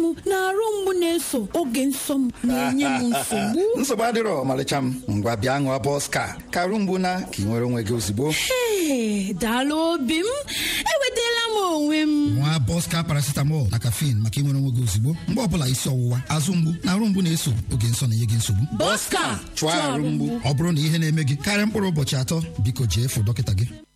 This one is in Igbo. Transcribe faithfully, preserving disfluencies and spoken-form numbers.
m na arụ mgbu na-eso oge nsọ m na-enye m nsogbu. Nsogbu adịrọ ọmalịcha m. Ngwa bịa ṅụọ Bọska ka arụ mgbu na ka ị nwere onwe gị ozugbo. Ee, daalụ obi m. Enwetala m onwe m. Nwa Bọska paracetamol na caffeine maka inwere onwe gị ozugbo mgbe ọbụla isi ọwụwa, azụ mgbu na arụ mgbu na-eso oge nsọ na-enye gị nsogbu. Bọska, chụọ arụ mgbu. Ọ bụrụ na ihe na-eme gị karịa mkpụrụ ụbọchị atọ, biko jee fụ dọkịta gị.